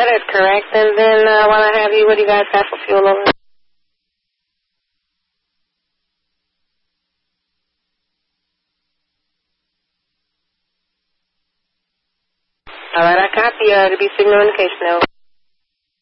That is correct. And then while I have you, what do you guys have for fuel over? All right, I copy. To be signal indication.